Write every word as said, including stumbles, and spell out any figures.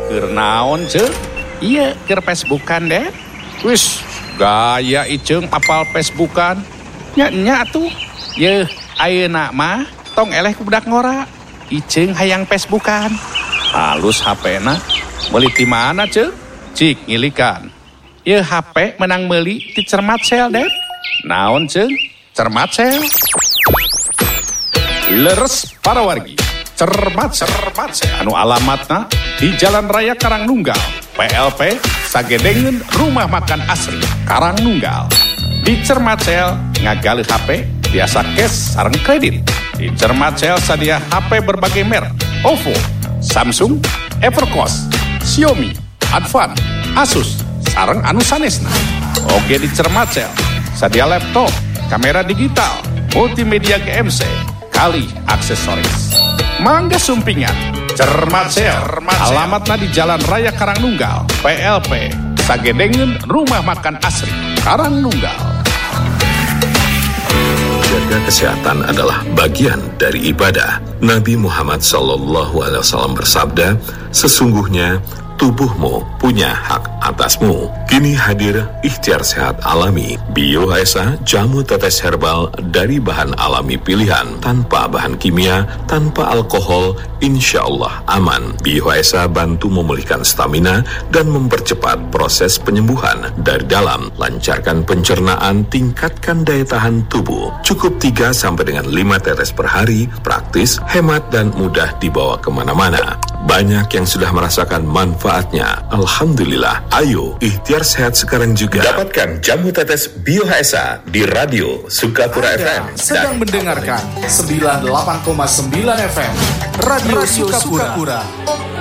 Keur naon ceuk? Ieu keur Facebookan deh. Wis, gaya iceung apal Facebookan. Nya-nya atuh. Yeuh, ayeuna mah tong eleh ku budak ngora. Iceung hayang Facebookan. Halus H P-na. Meuli ti mana ceuk? Cik ngilikan. Yeuh H P menang meuli ti Cermat Sel deh. Naon ceuk? Cermat Sel. Leres para wargi. Cermat Cermat Sel. Anu alamatna di Jalan Raya Karangnunggal. P L P sagedengeun rumah makan asri Karangnunggal. Di Cermat Sel ngagale H P biasa cash sareng kredit. Di Cermat Sel sadia H P berbagai merek: Oppo, Samsung, Evercost, Xiaomi, Advan, Asus, sareng anu sanesna. Oge di Cermat Sel sadia laptop, kamera digital, multimedia G M C, kali aksesoris. Mangga sumpingan Cermat Sel. Alamatna di Jalan Raya Karangnunggal. P L P sagedengeun rumah makan asri Karangnunggal. Jaga kesehatan adalah bagian dari ibadah. Nabi Muhammad shallallahu alaihi wasallam bersabda, sesungguhnya tubuhmu punya hak atasmu. Kini hadir Ikhtiar Sehat Alami, Bio H S A, jamu tetes herbal dari bahan alami pilihan, tanpa bahan kimia, tanpa alkohol, insya Allah aman. Bio H S A bantu memulihkan stamina dan mempercepat proses penyembuhan dari dalam, lancarkan pencernaan, tingkatkan daya tahan tubuh. Cukup tiga sampai dengan lima tetes per hari, praktis, hemat dan mudah dibawa kemana-mana. Banyak yang sudah merasakan manfaatnya. Alhamdulillah. Ayo, ikhtiar sehat sekarang juga. Dapatkan jamu tetes Bio H S A di Radio Sukapura Anda F M. sedang mendengarkan sembilan puluh delapan koma sembilan F M Radio, Radio Sukapura. Sukapura.